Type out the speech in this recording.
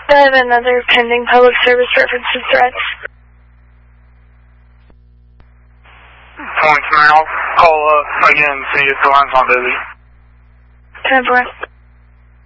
I have another pending public service reference to threats. Points Mouth, call up again, see if the line's on busy. 10-4.